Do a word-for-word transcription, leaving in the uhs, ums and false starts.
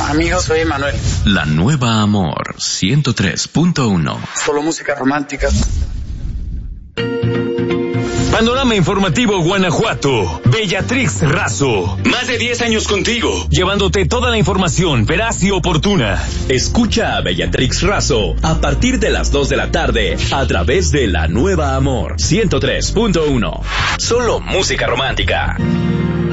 Amigos, soy Manuel. La Nueva Amor ciento tres punto uno. Solo música romántica. Panorama Informativo Guanajuato. Bellatrix Razo. Más de diez años contigo, llevándote toda la información veraz y oportuna. Escucha a Bellatrix Razo a partir de las dos de la tarde a través de La Nueva Amor ciento tres punto uno. Solo música romántica.